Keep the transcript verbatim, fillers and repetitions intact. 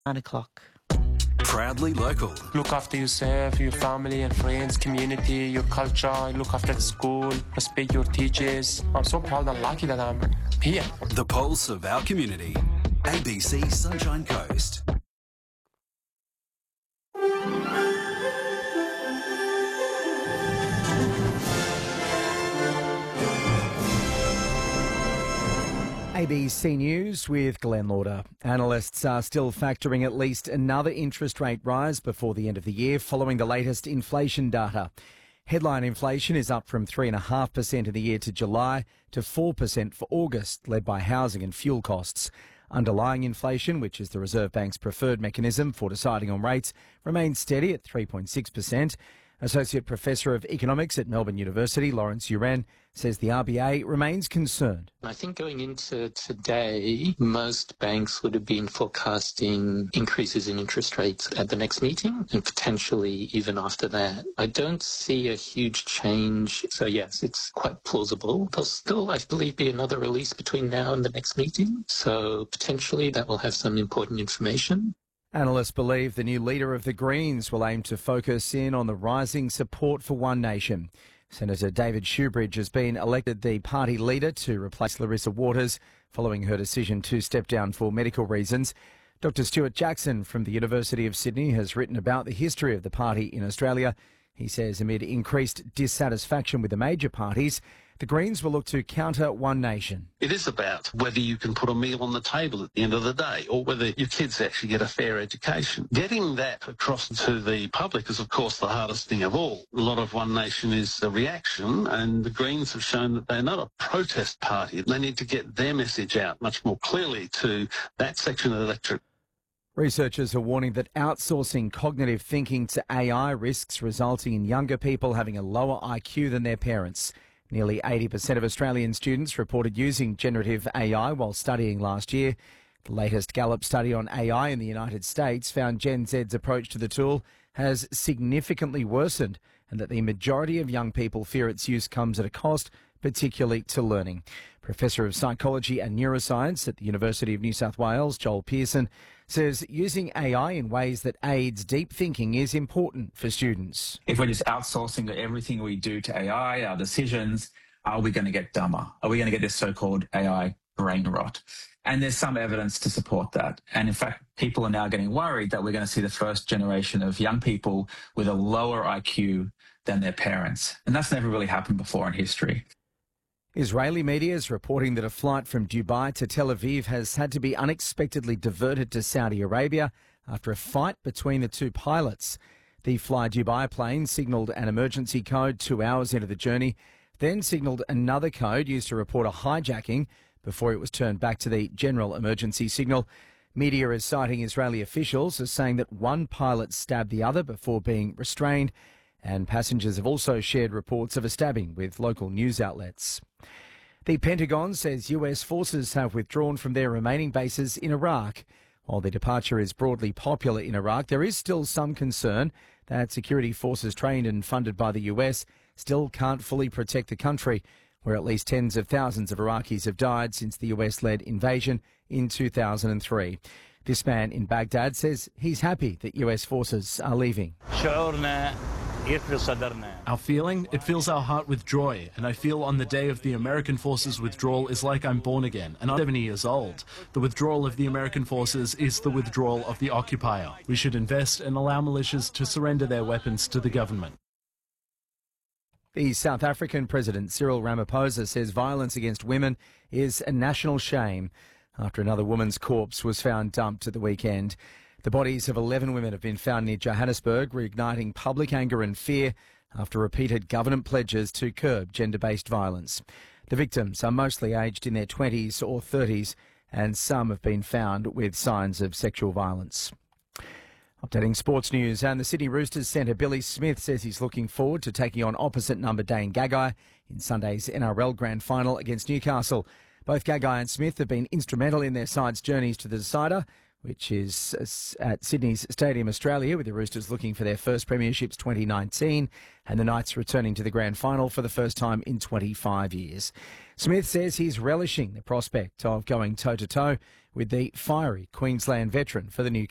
Nine o'clock. Proudly local. Look after yourself, your family and friends, community, your culture. Look after the school, respect your teachers. I'm so proud and lucky that I'm here. The pulse of our community. A B C Sunshine Coast. A B C News with Glenn Lauder. Analysts are still factoring at least another interest rate rise before the end of the year following the latest inflation data. Headline inflation is up from three point five percent in the year to July to four percent for August, led by housing and fuel costs. Underlying inflation, which is the Reserve Bank's preferred mechanism for deciding on rates, remains steady at three point six percent. Associate Professor of Economics at Melbourne University, Lawrence Uren, says the R B A remains concerned. I think going into today, most banks would have been forecasting increases in interest rates at the next meeting and potentially even after that. I don't see a huge change. So yes, it's quite plausible. There'll still, I believe, be another release between now and the next meeting. So potentially that will have some important information. Analysts believe the new leader of the Greens will aim to focus in on the rising support for One Nation. Senator David Shoebridge has been elected the party leader to replace Larissa Waters following her decision to step down for medical reasons. Doctor Stuart Jackson from the University of Sydney has written about the history of the party in Australia. He says amid increased dissatisfaction with the major parties, the Greens will look to counter One Nation. It is about whether you can put a meal on the table at the end of the day or whether your kids actually get a fair education. Getting that across to the public is, of course, the hardest thing of all. A lot of One Nation is a reaction, and the Greens have shown that they're not a protest party. They need to get their message out much more clearly to that section of the electorate. Researchers are warning that outsourcing cognitive thinking to A I risks resulting in younger people having a lower I Q than their parents. Nearly eighty percent of Australian students reported using generative A I while studying last year. The latest Gallup study on A I in the United States found Gen Z's approach to the tool has significantly worsened and that the majority of young people fear its use comes at a cost, particularly to learning. Professor of Psychology and Neuroscience at the University of New South Wales, Joel Pearson, says using A I in ways that aids deep thinking is important for students. If we're just outsourcing everything we do to A I, our decisions, are we going to get dumber? Are we going to get this so-called A I brain rot? And there's some evidence to support that. And in fact, people are now getting worried that we're going to see the first generation of young people with a lower I Q than their parents. And that's never really happened before in history. Israeli media is reporting that a flight from Dubai to Tel Aviv has had to be unexpectedly diverted to Saudi Arabia after a fight between the two pilots. The Fly Dubai plane signalled an emergency code two hours into the journey, then signalled another code used to report a hijacking before it was turned back to the general emergency signal. Media is citing Israeli officials as saying that one pilot stabbed the other before being restrained, and passengers have also shared reports of a stabbing with local news outlets. The Pentagon says U S forces have withdrawn from their remaining bases in Iraq. While the departure is broadly popular in Iraq, there is still some concern that security forces trained and funded by the U S still can't fully protect the country, where at least tens of thousands of Iraqis have died since the U S-led invasion in two thousand three. This man in Baghdad says he's happy that U S forces are leaving. Our feeling? It fills our heart with joy, and I feel on the day of the American forces withdrawal is like I'm born again, and I'm seventy years old. The withdrawal of the American forces is the withdrawal of the occupier. We should invest and allow militias to surrender their weapons to the government. The South African President Cyril Ramaphosa says violence against women is a national shame after another woman's corpse was found dumped at the weekend. The bodies of eleven women have been found near Johannesburg, reigniting public anger and fear after repeated government pledges to curb gender-based violence. The victims are mostly aged in their twenties or thirties, and some have been found with signs of sexual violence. Updating sports news, and the Sydney Roosters centre Billy Smith says he's looking forward to taking on opposite number Dane Gagai in Sunday's N R L Grand Final against Newcastle. Both Gagai and Smith have been instrumental in their side's journeys to the decider, which is at Sydney's Stadium Australia, with the Roosters looking for their first premierships twenty nineteen and the Knights returning to the grand final for the first time in twenty-five years. Smith says he's relishing the prospect of going toe-to-toe with the fiery Queensland veteran for the Newcastle